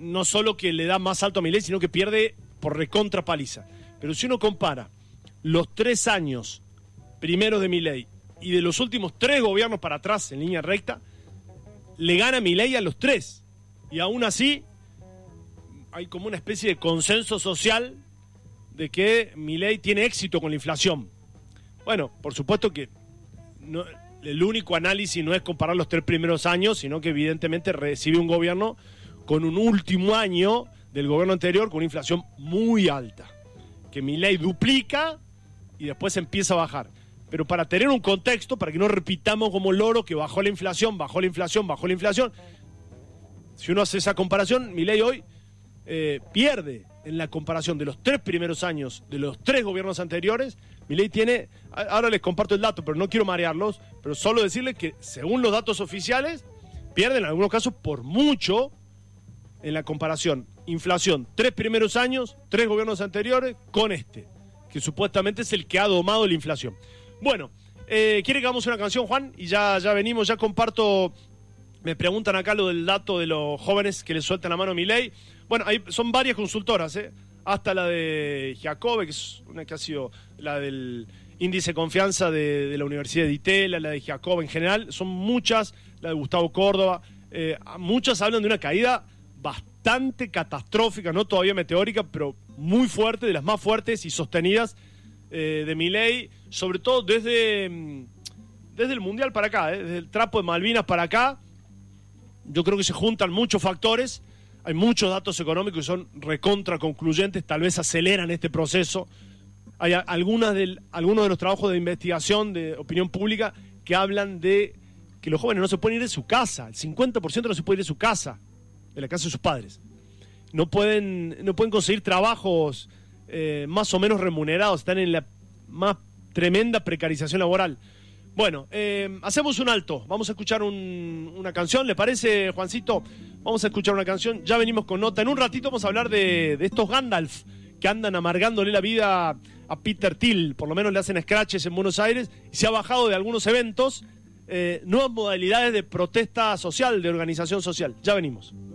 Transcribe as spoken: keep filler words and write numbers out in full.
no solo que le da más alto a Milei, sino que pierde por recontra paliza. Pero si uno compara los tres años primeros de Milei y de los últimos tres gobiernos para atrás en línea recta, le gana Milei a los tres. Y aún así hay como una especie de consenso social de que Milei tiene éxito con la inflación. Bueno, por supuesto que no, el único análisis no es comparar los tres primeros años, sino que evidentemente recibe un gobierno con un último año del gobierno anterior con una inflación muy alta, que Milei duplica y después empieza a bajar. Pero para tener un contexto, para que no repitamos como loro que bajó la inflación, bajó la inflación, bajó la inflación, si uno hace esa comparación, Milei hoy eh, pierde en la comparación de los tres primeros años de los tres gobiernos anteriores. Milei tiene, ahora les comparto el dato, pero no quiero marearlos, pero solo decirles que según los datos oficiales, pierde en algunos casos por mucho en la comparación. Inflación, tres primeros años, tres gobiernos anteriores, con este, que supuestamente es el que ha domado la inflación. Bueno, eh, ¿quiere que hagamos una canción, Juan? Y ya, ya venimos, ya comparto. Me preguntan acá lo del dato de los jóvenes que le sueltan la mano a Milei. Bueno, hay, son varias consultoras, ¿eh? Hasta la de Giacobbe, que es una que ha sido la del índice de confianza de, de la Universidad de Itela, la de Giacobbe en general. Son muchas, la de Gustavo Córdoba. Eh, muchas hablan de una caída bastante catastrófica, no todavía meteórica, pero muy fuerte, de las más fuertes y sostenidas eh, de Milei, sobre todo desde, desde el Mundial para acá, ¿eh? Desde el trapo de Malvinas para acá. Yo creo que se juntan muchos factores, hay muchos datos económicos que son recontra concluyentes, tal vez aceleran este proceso. Hay algunas del, algunos de los trabajos de investigación de opinión pública que hablan de que los jóvenes no se pueden ir de su casa, el cincuenta por ciento no se puede ir de su casa, de la casa de sus padres. No pueden, no pueden conseguir trabajos eh, más o menos remunerados, están en la más tremenda precarización laboral. Bueno, eh, hacemos un alto, vamos a escuchar un, una canción, ¿le parece, Juancito? Vamos a escuchar una canción, ya venimos con nota. En un ratito vamos a hablar de, de estos Gandalf que andan amargándole la vida a Peter Thiel, por lo menos le hacen scratches en Buenos Aires, y se ha bajado de algunos eventos, eh, nuevas modalidades de protesta social, de organización social. Ya venimos.